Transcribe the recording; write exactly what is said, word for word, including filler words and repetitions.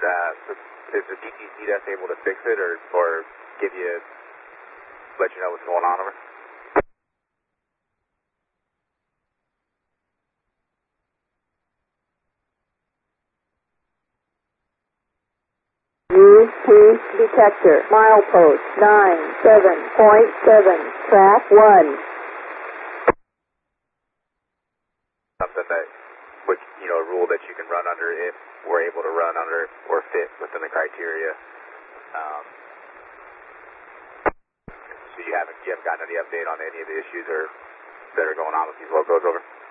uh, is the D T C desk able to fix it or, or give you, let you know what's going on over? Use Police Detector, milepost nine seven point seven, track one. Something that, which, you know, a rule that you can run under if we're able to run under or fit within the criteria. Um, so you haven't, you haven't gotten any update on any of the issues or that are going on with these locos over?